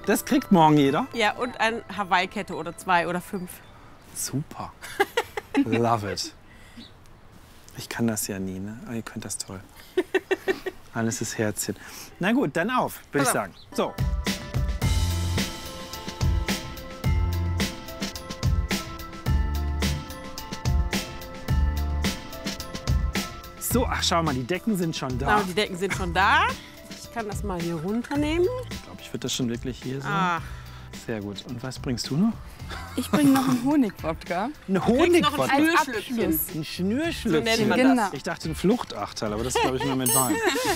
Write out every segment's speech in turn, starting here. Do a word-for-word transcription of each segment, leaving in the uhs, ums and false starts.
Das kriegt morgen jeder? Ja, und eine Hawaii-Kette oder zwei oder fünf. Super. Love it. Ich kann das ja nie, ne? Aber ihr könnt das toll. Alles ist Herzchen. Na gut, dann auf, würde ich sagen. So. So, ach schau mal, die Decken sind schon da. Genau, die Decken sind schon da. Ich kann das mal hier runternehmen. Ich glaube, ich würde das schon wirklich hier so. Ach. Sehr gut. Und was bringst du noch? Ich bringe noch einen Honigwodka. Ein Honigwodka? Noch ein Schnürschlückchen. Ein Schnürschlückchen. So nennt man Genau. das. Ich dachte ein Fluchtachterl, aber das ist, glaube ich, nur mit Wein.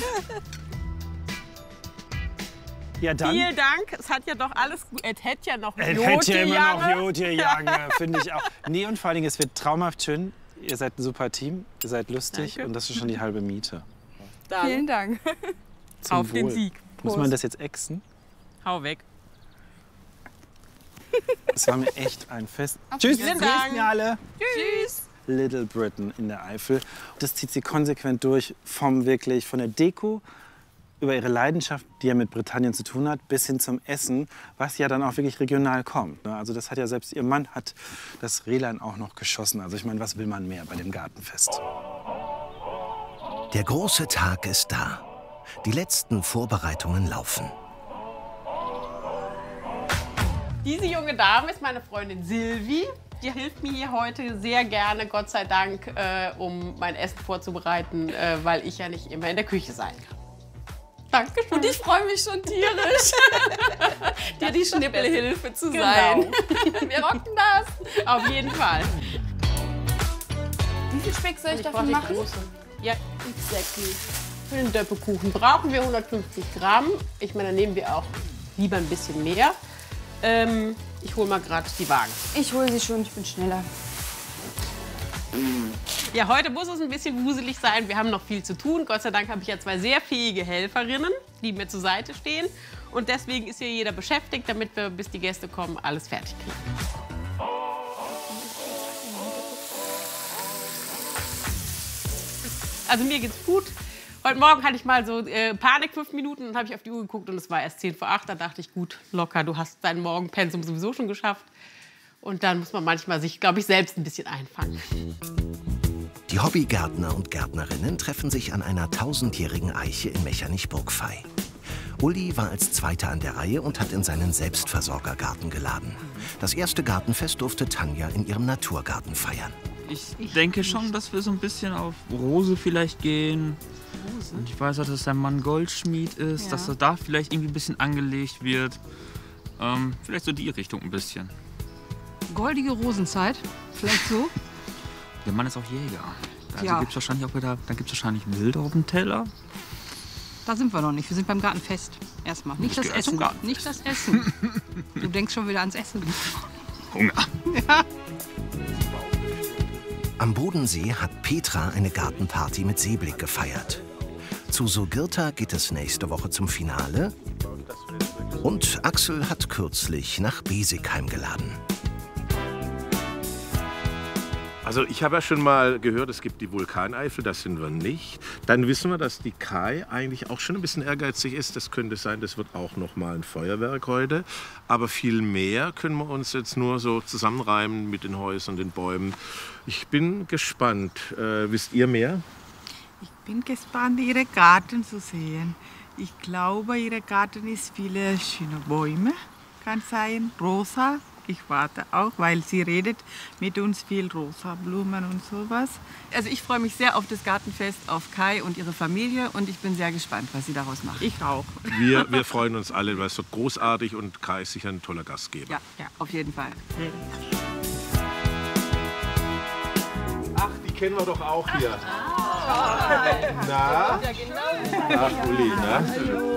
Ja, dann. Vielen Dank. Es hat ja doch alles gut. Es hätte ja noch Es hätte ja immer noch Jote-Jange. Jote-Jange, finde ich auch. Nee, und vor allen Dingen, es wird traumhaft schön. Ihr seid ein super Team, ihr seid lustig. Danke. Und das ist schon die halbe Miete. Dann Vielen Dank. Zum auf den Wohl. Sieg. Muss man das jetzt exen? Hau weg. Es war mir echt ein Fest. Tschüss, Vielen grüßen Dank. ihr alle. Tschüss. Little Britain in der Eifel. Das zieht sie konsequent durch, vom wirklich von der Deko über ihre Leidenschaft, die ja mit Britannien zu tun hat, bis hin zum Essen, was ja dann auch wirklich regional kommt. Ne? Also das hat ja selbst ihr Mann hat das Rehlein auch noch geschossen. Also ich meine, was will man mehr bei dem Gartenfest? Der große Tag ist da. Die letzten Vorbereitungen laufen. Diese junge Dame ist meine Freundin Silvi. Die hilft mir hier heute sehr gerne, Gott sei Dank, äh, um mein Essen vorzubereiten, äh, weil ich ja nicht immer in der Küche sein kann. Dankeschön. Und ich freue mich schon tierisch, dir die Schnippelhilfe zu sein. Genau. Wir rocken das. Auf jeden Fall. Wie viel Speck soll ich, Ich davon brauche die machen? große. Ja, exactly. Für den Döppekuchen brauchen wir hundertfünfzig Gramm. Ich meine, dann nehmen wir auch lieber ein bisschen mehr. Ähm, ich hole mal gerade die Waage. Ich hole sie schon, ich bin schneller. Ja, heute muss es ein bisschen wuselig sein. Wir haben noch viel zu tun. Gott sei Dank habe ich ja zwei sehr fähige Helferinnen, die mir zur Seite stehen. Und deswegen ist hier jeder beschäftigt, damit wir, bis die Gäste kommen, alles fertig kriegen. Also mir geht's gut. Heute Morgen hatte ich mal so äh, Panik, fünf Minuten, und habe ich auf die Uhr geguckt und es war erst zehn vor acht. Da dachte ich, gut, locker, du hast dein Morgenpensum sowieso schon geschafft. Und dann muss man manchmal sich, glaube ich, selbst ein bisschen einfangen. Die Hobbygärtner und Gärtnerinnen treffen sich an einer tausendjährigen Eiche in Mechernich-Burgvey. Uli war als Zweiter an der Reihe und hat in seinen Selbstversorgergarten geladen. Das erste Gartenfest durfte Tanja in ihrem Naturgarten feiern. Ich denke schon, dass wir so ein bisschen auf Rose vielleicht gehen. Rose? Und ich weiß auch, dass sein Mann Goldschmied ist, Ja. dass er da vielleicht irgendwie ein bisschen angelegt wird. Ähm, vielleicht so die Richtung ein bisschen. Goldige Rosenzeit, vielleicht so. Der Mann ist auch Jäger. Also Ja. gibt's wahrscheinlich auch wieder, dann gibt es wahrscheinlich Wild auf dem Teller. Da sind wir noch nicht. Wir sind beim Gartenfest. Erstmal. Nicht Ich das geh erst zum Essen. Gartenfest. Nicht das Essen. Du denkst schon wieder ans Essen. Hunger. Am Bodensee hat Petra eine Gartenparty mit Seeblick gefeiert. Zu Sogirta geht es nächste Woche zum Finale. Und Axel hat kürzlich nach Besigheim geladen. Also ich habe ja schon mal gehört, es gibt die Vulkaneifel, das sind wir nicht. Dann wissen wir, dass die Kai eigentlich auch schon ein bisschen ehrgeizig ist. Das könnte sein, das wird auch noch mal ein Feuerwerk heute. Aber viel mehr können wir uns jetzt nur so zusammenreimen mit den Häusern, den Bäumen. Ich bin gespannt. Äh, wisst ihr mehr? Ich bin gespannt, Ihren Garten zu sehen. Ich glaube, Ihr Garten ist viele schöne Bäume. Kann sein, rosa. Ich warte auch, weil sie redet mit uns viel rosa Blumen und sowas. Also ich freue mich sehr auf das Gartenfest, auf Kai und ihre Familie und ich bin sehr gespannt, was sie daraus machen. Ich auch. Wir, wir freuen uns alle, weil es wird großartig und Kai ist sicher ein toller Gastgeber. Ja, ja, auf jeden Fall. Ach, die kennen wir doch auch hier. Na? Ach, Uli, na?